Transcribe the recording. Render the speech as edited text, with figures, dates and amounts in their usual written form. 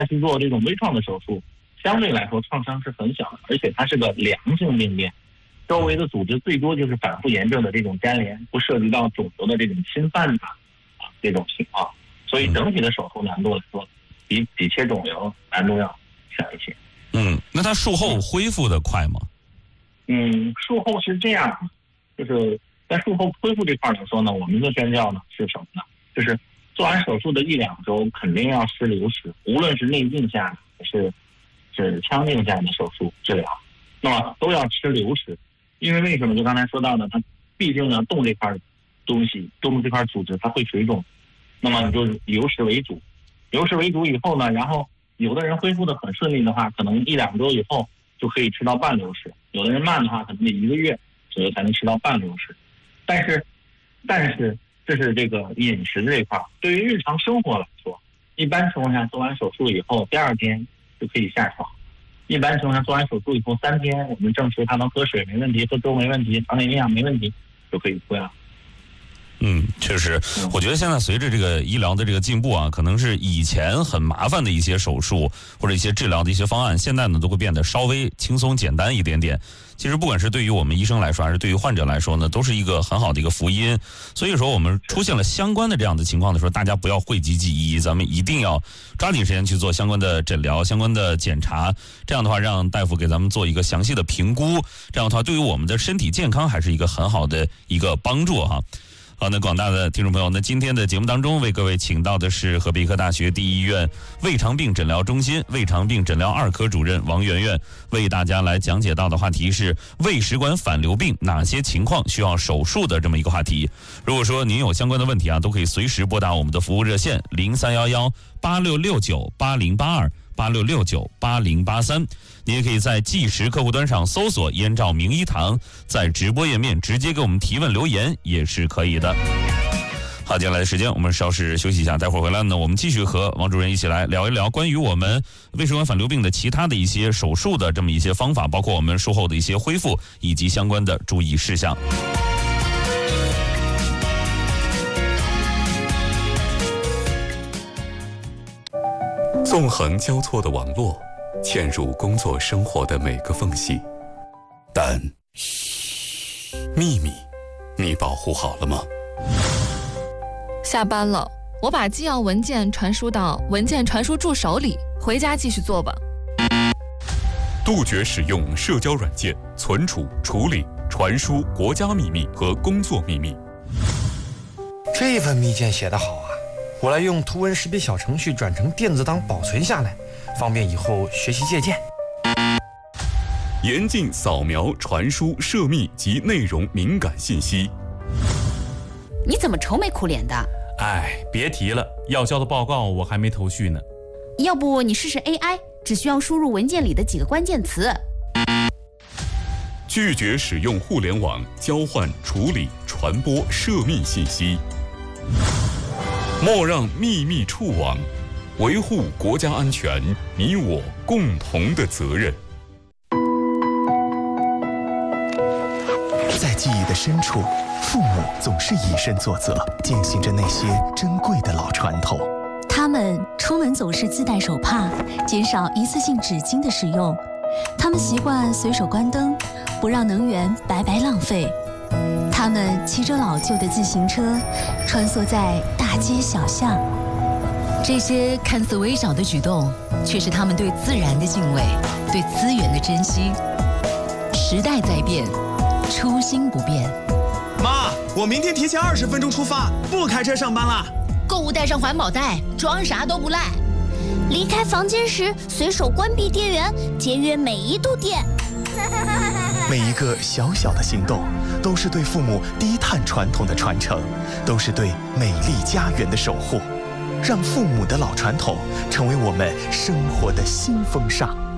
去做这种微创的手术，相对来说创伤是很小的，而且它是个良性病变，周围的组织最多就是反复炎症的这种粘连，不涉及到肿瘤的这种侵犯这种情况，所以整体的手术难度来说，比切肿瘤难度要小一些。 那它术后恢复的快吗？ 术后是这样，就是在术后恢复这块来说呢，我们的宣教呢是什么呢？就是做完手术的1-2周肯定要吃流食，无论是内镜下还是腔镜下的手术治疗，那么都要吃流食。因为为什么？就刚才说到的，它毕竟呢动这块东西，动这块组织它会水肿，那么你就流食为主。流食为主以后呢，然后有的人恢复的很顺利的话，可能1-2周以后就可以吃到半流食；有的人慢的话，可能得1个月左右才能吃到半流食。但是这是这个饮食这块，对于日常生活来说，一般情况下做完手术以后，第2天就可以下床。一般情况下做完手术以后3天，我们证实他能喝水没问题，喝粥没问题，肠内营养没问题，就可以出院。 确实，我觉得现在随着这个医疗的这个进步啊，可能是以前很麻烦的一些手术或者一些治疗的一些方案，现在呢都会变得稍微轻松简单一点点。其实不管是对于我们医生来说，还是对于患者来说呢，都是一个很好的一个福音。所以说我们出现了相关的这样的情况的时候，大家不要讳疾忌医，咱们一定要抓紧时间去做相关的诊疗、相关的检查。这样的话，让大夫给咱们做一个详细的评估，这样的话对于我们的身体健康还是一个很好的一个帮助哈。好，那广大的听众朋友，那今天的节目当中为各位请到的是河北医科大学第一医院胃肠病诊疗中心胃肠病诊疗2科主任王媛媛，为大家来讲解到的话题是胃食管反流病哪些情况需要手术的这么一个话题。如果说您有相关的问题啊，都可以随时拨打我们的服务热线03118669808286698083，你也可以在即时客户端上搜索燕赵名医堂，在直播页面直接给我们提问留言也是可以的。好，接下来的时间我们稍事休息一下，待会儿回来呢，我们继续和王主任一起来聊一聊关于我们胃食管反流病的其他的一些手术的这么一些方法，包括我们术后的一些恢复以及相关的注意事项。 纵横交错的网络嵌入工作生活的每个缝隙，但秘密你保护好了吗？ 下班了，我把纪要文件传输到文件传输助手里，回家继续做吧。 杜绝使用社交软件存储、处理、传输国家秘密和工作秘密。 这份密件写得好啊，我来用图文识别小程序转成电子档保存下来，方便以后学习借鉴。 严禁扫描、传输涉密及内容敏感信息。 你怎么愁眉苦脸的？ 别提了，要交的报告我还没头绪呢。 要不你试试 AI， 只需要输入文件里的几个关键词。 拒绝使用互联网交换、处理、传播涉密信息。莫让秘密触网，维护国家安全，你我共同的责任。 在记忆的深处，父母总是以身作则，践行着那些珍贵的老传统。 他们出门总是自带手帕，减少一次性纸巾的使用。他们习惯随手关灯，不让能源白白浪费。他们骑着老旧的自行车，穿梭在大街小巷。 这些看似微小的举动，却是他们对自然的敬畏，对资源的珍惜。时代在变，初心不变。 妈，我明天提前20分钟出发，不开车上班啦。 购物带上环保袋，装啥都不赖。 离开房间时随手关闭电源，节约每一度电。 每一个小小的行动，都是对父母低碳传统的传承，都是对美丽家园的守护。让父母的老传统成为我们生活的新风尚。